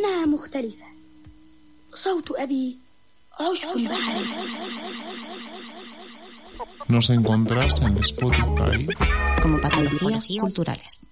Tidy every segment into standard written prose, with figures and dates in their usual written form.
لكنها مختلفة. صوت أبي عشب بحري. Nos encontrás en Spotify como Patologías Culturales.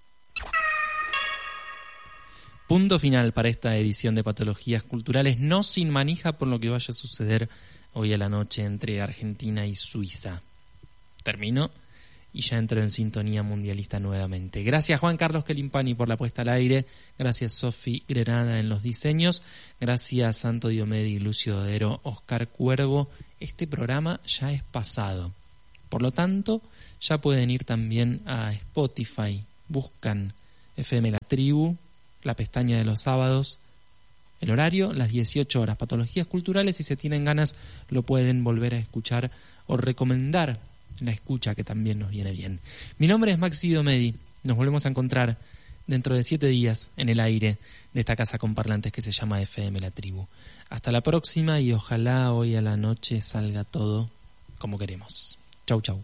Punto final para esta edición de Patologías Culturales, no sin manija por lo que vaya a suceder hoy a la noche entre Argentina y Suiza. Termino y ya entro en sintonía mundialista nuevamente. Gracias Juan Carlos Kelimpani por la puesta al aire, gracias Sofi Grenada en los diseños, gracias Santo Diomedi, Lucio Dodero, Oscar Cuervo. Este programa ya es pasado, por lo tanto ya pueden ir también a Spotify, buscan FM La Tribu, la pestaña de los sábados, el horario, las 18 horas, Patologías Culturales, si se tienen ganas lo pueden volver a escuchar o recomendar la escucha, que también nos viene bien. Mi nombre es Maxi Diomedi, nos volvemos a encontrar dentro de 7 días en el aire de esta casa con parlantes que se llama FM La Tribu. Hasta la próxima y ojalá hoy a la noche salga todo como queremos. Chau, chau.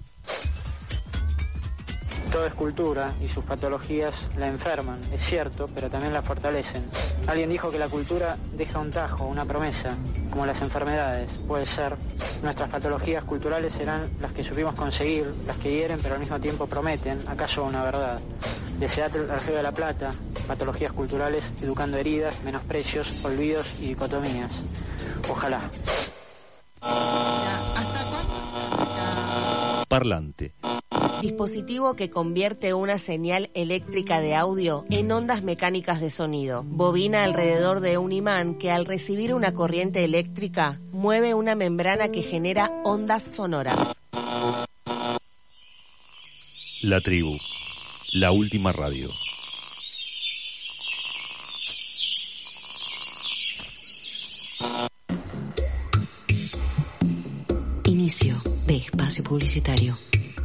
Toda escultura y sus patologías la enferman, es cierto, pero también la fortalecen. Alguien dijo que la cultura deja un tajo, una promesa, como las enfermedades. Puede ser. Nuestras patologías culturales serán las que supimos conseguir, las que hieren pero al mismo tiempo prometen, acaso una verdad. De Seattle al Río de la Plata, patologías culturales, educando heridas, menosprecios, olvidos y dicotomías. Ojalá. Parlante. Dispositivo que convierte una señal eléctrica de audio en ondas mecánicas de sonido. Bobina alrededor de un imán que al recibir una corriente eléctrica mueve una membrana que genera ondas sonoras. La Tribu, la última radio. Inicio de espacio publicitario.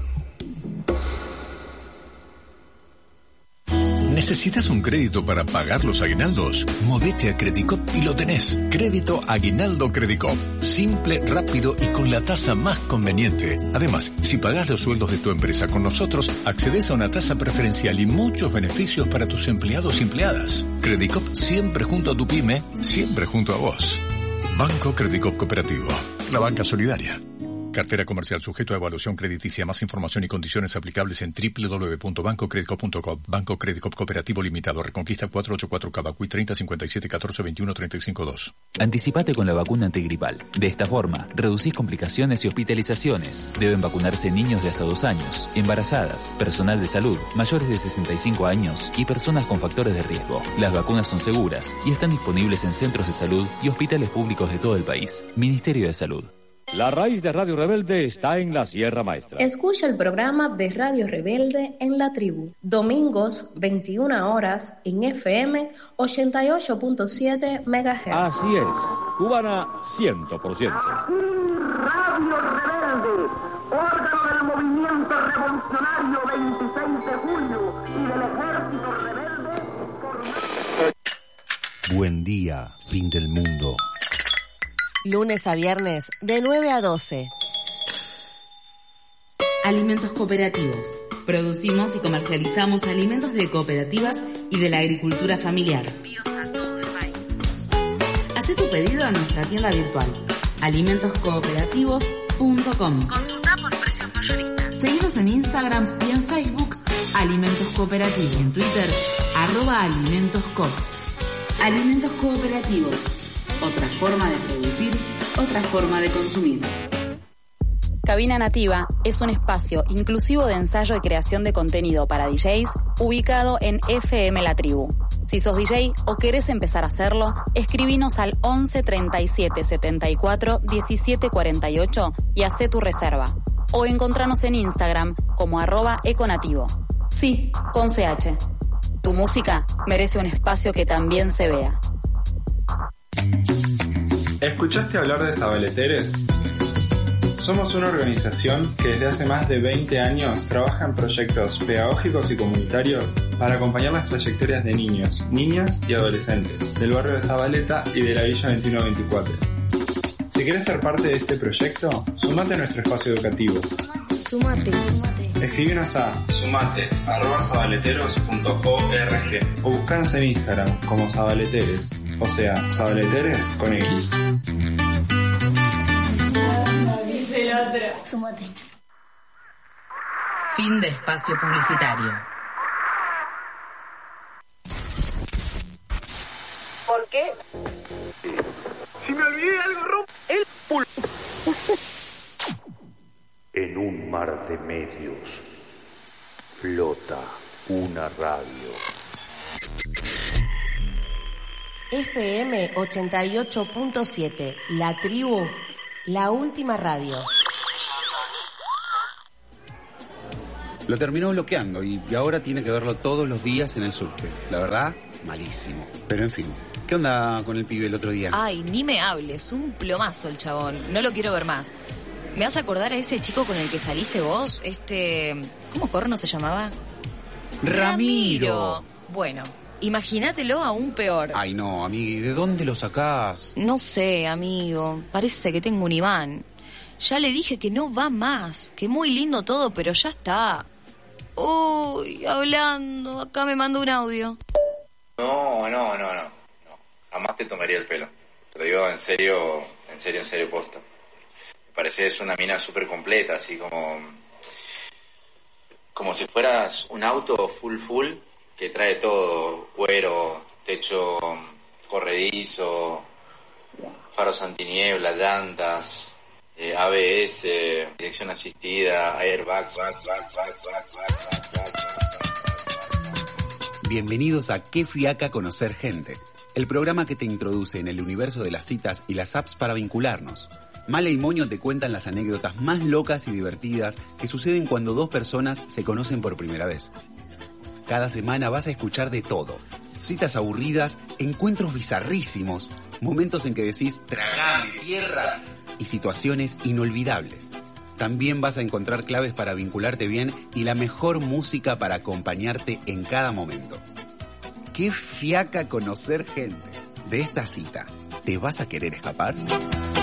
¿Necesitas un crédito para pagar los aguinaldos? Movete a Credicop y lo tenés. Crédito Aguinaldo Credicop. Simple, rápido y con la tasa más conveniente. Además, si pagás los sueldos de tu empresa con nosotros, accedes a una tasa preferencial y muchos beneficios para tus empleados y empleadas. Credicop siempre junto a tu pyme, siempre junto a vos. Banco Credicop Cooperativo. La banca solidaria. Cartera comercial sujeto a evaluación crediticia. Más información y condiciones aplicables en www.bancocredicop.com. Banco Credicop Cooperativo Limitado. Reconquista 484 Cavacuy 30 57 14 21 35 2. Anticipate con la vacuna antigripal. De esta forma, reducís complicaciones y hospitalizaciones. Deben vacunarse niños de hasta 2 años, embarazadas, personal de salud, mayores de 65 años y personas con factores de riesgo. Las vacunas son seguras y están disponibles en centros de salud y hospitales públicos de todo el país. Ministerio de Salud. La raíz de Radio Rebelde está en la Sierra Maestra. Escucha el programa de Radio Rebelde en La Tribu. Domingos, 21 horas, en FM 88.7 MHz. Así es. Cubana 100%. Radio Rebelde, órgano del movimiento revolucionario 26 de julio y del ejército rebelde. Buen día, fin del mundo. Lunes a viernes, de 9 a 12. Alimentos cooperativos. Producimos y comercializamos alimentos de cooperativas y de la agricultura familiar. Envíos a todo el país. Haz tu pedido a nuestra tienda virtual, alimentoscooperativos.com. Consulta por precios mayoristas. Seguinos en Instagram y en Facebook, Alimentos Cooperativos. Y en Twitter, @alimentoscoop. Alimentos cooperativos. Otra forma de producir, otra forma de consumir. Cabina Nativa es un espacio inclusivo de ensayo y creación de contenido para DJs ubicado en FM La Tribu. Si sos DJ o querés empezar a hacerlo, escribinos al 11 37 74 17 48 y hacé tu reserva. O encontranos en Instagram como @econativo. Sí, con CH. Tu música merece un espacio que también se vea. ¿Escuchaste hablar de Sabaleteres? Somos una organización que desde hace más de 20 años trabaja en proyectos pedagógicos y comunitarios para acompañar las trayectorias de niños, niñas y adolescentes del barrio de Zabaleta y de la Villa 2124. Si quieres ser parte de este proyecto, sumate a nuestro espacio educativo. Sumate. Escríbenos a sumate@zabaleteros.org o buscanos en Instagram como Zabaleteres. o sea, Sabeleteres con X. Fin de espacio publicitario. ¿Por qué? Si me olvidé algo, El En un mar de medios flota una radio. FM 88.7, La Tribu, la última radio. Lo terminó bloqueando y ahora tiene que verlo todos los días en el subte. La verdad, malísimo. Pero en fin, ¿qué onda con el pibe el otro día? Ay, ni me hables, un plomazo el chabón. No lo quiero ver más. ¿Me vas a acordar a ese chico con el que saliste vos? ¿Cómo corno se llamaba? ¡Ramiro! Bueno, imagínatelo aún peor. Ay no, amigui, ¿de dónde lo sacás? No sé, amigo. Parece que tengo un imán. Ya le dije que no va más. Que muy lindo todo, pero ya está. Uy, hablando. Acá me mandó un audio. No. Jamás te tomaría el pelo. Te lo digo en serio, posta. Me pareces una mina súper completa, así como si fueras un auto full, que trae todo: cuero, techo corredizo, faros antiniebla, llantas, ABS, dirección asistida, airbag. Bienvenidos a Qué Fiaca Conocer Gente, el programa que te introduce en el universo de las citas y las apps para vincularnos. Male y Moño te cuentan las anécdotas más locas y divertidas que suceden cuando dos personas se conocen por primera vez. Cada semana vas a escuchar de todo: citas aburridas, encuentros bizarrísimos, momentos en que decís «tragame tierra» y situaciones inolvidables. También vas a encontrar claves para vincularte bien y la mejor música para acompañarte en cada momento. ¡Qué fiaca conocer gente! De esta cita, ¿te vas a querer escapar?